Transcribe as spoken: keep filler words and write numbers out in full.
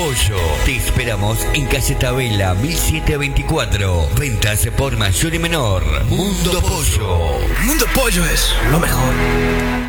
Pollo. Te esperamos en calle Tabela mil setecientos veinticuatro. Ventas por mayor y menor. Mundo Pollo. Mundo Pollo es lo mejor.